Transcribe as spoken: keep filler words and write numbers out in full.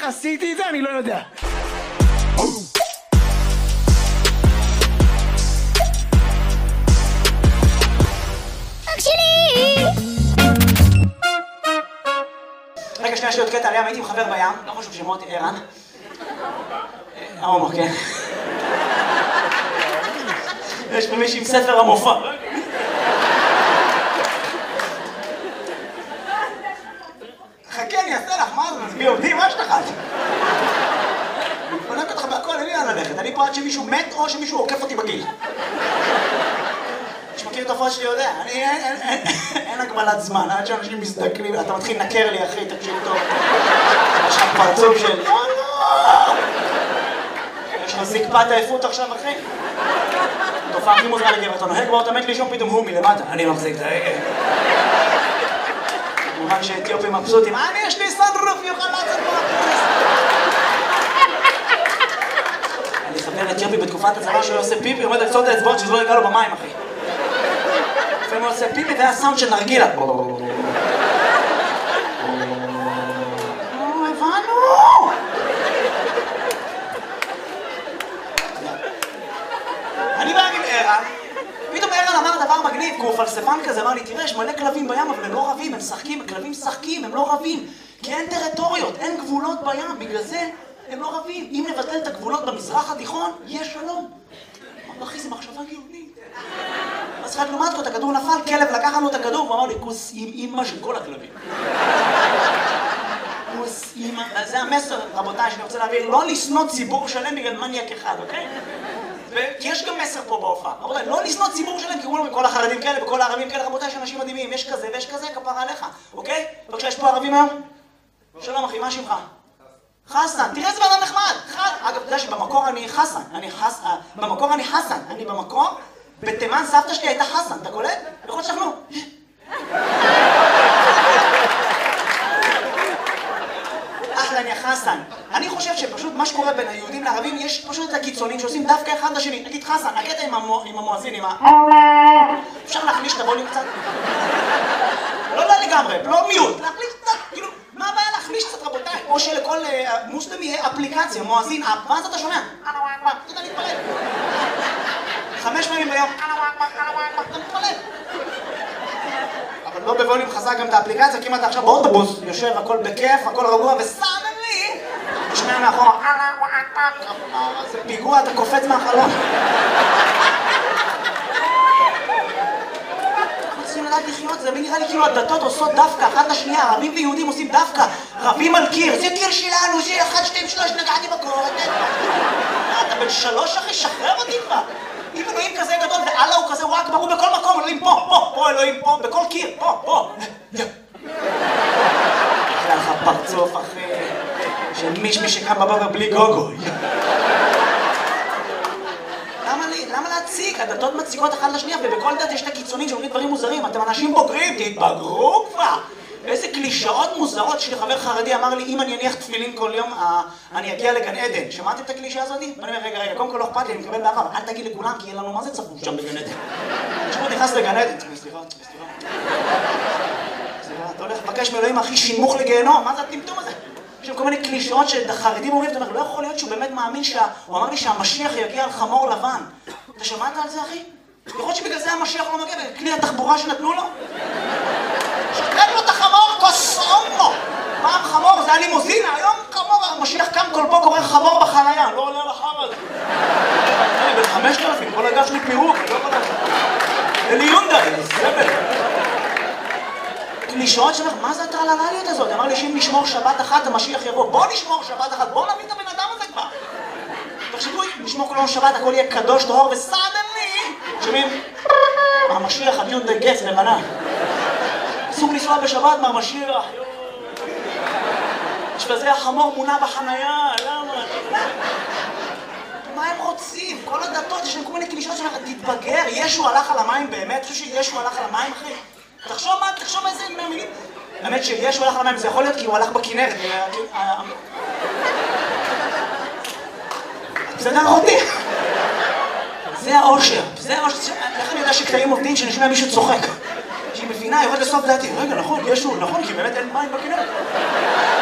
איך עשיתי את זה? אני לא יודע. אח שלי! רגע, שנייה, יש לי עוד קטע עליהם, הייתי עם חבר בים, לא חשוב שמות, ערן. ההומו, כן. יש פה מישהי עם ספר המופע. חכה, אני אעשה לך, מה זה? מי עובדים? מה שלך? אני חונק אותך בהכל, אין לי לאן ללכת. אני פה עד שמישהו מת או שמישהו עוקף אותי בגיל. מי שמכיר את ההופעות שלי יודע, אני אין הגבלת זמן, עד שאנשים מזדקנים, אתה מתחיל לנקר לי, אחי, תקשיב טוב. יש לך פרצוף של... יש לך זקפת עייפות עכשיו, אחי? תופעה הכי מוזרה לגבר, אתה נוהג באוטו מת לישון, פתאום הוא מלמטה. אני מחזיק את ההגה. כמובן שאתיופים מבסוטים, אני יש לי סנרוף, יוכל לצאת מהכנס. אני חבר אתיופי בתקופת הצבא שהוא עושה פיפי, עומד על קצות האצבעות שזה לא יגע לו במים, אחי. לפעמים הוא עושה פיפי והיה סאונד של נרגילה. הבנו! אני בא עם ערן, פתאום ערן אמר דבר מגניב, כי הוא פלספן כזה, אמר לי, תראה, יש מלא כלבים בים, אבל הם לא רבים, הם משחקים, כלבים משחקים, הם לא רבים, כי אין טריטוריות, אין גבולות בים, בגלל זה הם לא רבים. אם נבטל את הגבולות במזרח התיכון, יש שלום. אמר, אחי, זה מחשבה גאונית. אז חייב לעומת כה, את הכדור נפל, כלב לקח לנו את הכדור, והוא אמר לי, כוס עם אימא של כל הכלבים. כוס אימא, זה המסר, רבותיי, שאני רוצה להעביר, לא לשנוא ציבור שלם בגלל מניאק אחד, אוקיי? כי יש גם מסר פה בהופעה. רבותיי, לא לשנוא ציבור שלם, כי אומרים כל החרדים כאלה וכל הערבים כאלה, רבותיי, יש אנשים מדהימים, יש כזה ויש כזה, כפרה עליך, אוקיי? בבקשה, יש פה ערבים היום? שלום אחי, מה שמך? חסן, תראה איזה בן אדם נחמד. אגב, אתה יודע שבמקור אני חסן, אני חסן, במקור אני חסן, אני במקור, בתימן סבתא שלי הייתה חסן, אתה קולט? יכול להיות שאנחנו... אחלן יא חסן. אני חושב שפשוט מה שקורה בין היהודים לערבים, יש פשוט את הקיצונים שעושים דווקא אחד לשני. נגיד חסן, הקטע עם המואזין, עם ה... אפשר להחליש את הווליום קצת? לא, לא לגמרי, לא מיוט, להחליש קצת, כאילו, מה הבעיה להחליש קצת רבותיי? או שלכל מוסלמי יהיה אפליקציה, מואזין, מה זה אתה שומע? אתה יודע להתפלל. חמש פעמים ביום, אתה מתפלל. אבל לא בווליום חזק גם את האפליקציה, כי אם אתה עכשיו באוטובוס, יושב, הכל בכיף, הכל רגוע, וסאנלי, תשמע מאחורה, זה פיגוע, אתה קופץ מהחלון. אנחנו צריכים לדעת לחיות, זה נראה לי כאילו הדתות עושות דווקא, אחת לשנייה, ערבים ויהודים עושים דווקא, רבים על קיר, זה קיר שלנו, זה אחד, שתיים, שלוש, נגעתי בקור, אתה בן שלוש אחי, שחרר אותי כבר. אם אלוהים כזה גדול ואללה הוא כזה וואק ברור בכל מקום, אלוהים פה, פה, פה אלוהים פה, בכל קיר, פה, פה. היה לך פרצוף אחי, של מישמי שקם בבוקר בלי גוגו. למה להציג? הדתות מציקות אחת לשנייה, ובכל דת יש את הקיצונים שאומרים דברים מוזרים. אתם אנשים בוגרים, תתבגרו כבר. איזה קלישאות מוזרות. שלי חבר חרדי אמר לי, אם אני אניח תפילין כל יום, אני אגיע לגן עדן. שמעתם את הקלישה הזאת? ואני אומר, רגע, רגע, קודם כל לא אכפת לי, אני מקבל באהבה, אבל אל תגיד לכולם, כי אין לנו מה זה צפוף שם בגן עדן. כשהוא נכנס לגן עדן, סליחה, סליחה, סליחה, אתה הולך לבקש מאלוהים הכי שימוך לגיהנום, מה זה הטמטום הזה? יש שם כל מיני קלישאות שהחרדים אומרים, אתה אומר, לא יכול להיות שהוא באמת מאמין שה... הוא אמר לי שהמשיח יגיע על חמור לבן. אתה שמעת על זה, אחי? יכול להיות שבגלל זה המשיח לא מגיע, בכלי התחבורה שנתנו לו? שתראה לו את החמור, כוסום לו! פעם חמור, זה היה לימוזינה, היום חמור, המשיח קם כל בוקר, קורא חמור בחנייה, לא עולה על החם הזה. אני בן חמשת אלפים, כל הגב שלי פירוק, אני לא יכול לעשות. אלי יונדאי, סבל. קלישאות שלך, מה זה הטרללליות הזאת? אמר לי שאם נשמור שבת אחת, המשיח יבוא. בוא נשמור שבת אחת, בוא נביא את הבן אדם הזה כבר. תחשבו, נשמור כל יום שבת, הכל יהיה קדוש, טהור וסדני. שומעים? המשיח, הדיונדאי גץ, לבנה. אסור לנסוע בשבת מהמשיח. יש בזה החמור מונע בחנייה, למה? מה הם רוצים? כל הדתות, יש להם כל מיני קלישות שלך, תתבגר, ישו הלך על המים באמת? חושב שישו הלך על המים, אחי? תחשוב מה, תחשוב איזה מילים. האמת שישו הלך על המים, זה יכול להיות כי הוא הלך בכנרת. בסדר אותי? זה האושר, זה האושר. איך אני יודע שקטעים עובדים שנשמע מישהו צוחק? שהיא מבינה, יורד לסוף דעתי. רגע, נכון, ישו, נכון, כי באמת אין מים בכנרת.